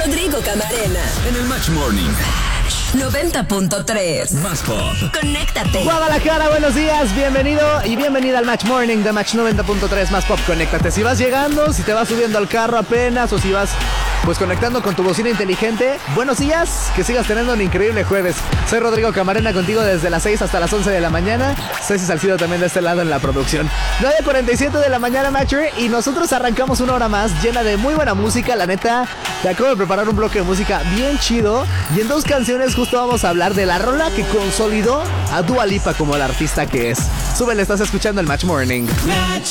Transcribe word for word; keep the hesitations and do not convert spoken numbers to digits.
Rodrigo Camarena en el Match Morning. noventa punto tres. Más pop. Conéctate. Guadalajara, buenos días, bienvenido y bienvenida al Match Morning de Match noventa punto tres Más Pop. Conéctate. Si vas llegando, si te vas subiendo al carro apenas o si vas pues conectando con tu bocina inteligente, buenos días, que sigas teniendo un increíble jueves. Soy Rodrigo Camarena contigo desde las seis hasta las once de la mañana. Ceci Salcido también de este lado en la producción. nueve cuarenta y siete de la mañana, Matcher, y nosotros arrancamos una hora más llena de muy buena música. La neta, te acabo de preparar un bloque de música bien chido y en dos canciones justo vamos a hablar de la rola que consolidó a Dua Lipa como la artista que es. Súbele, estás escuchando el Match Morning. Match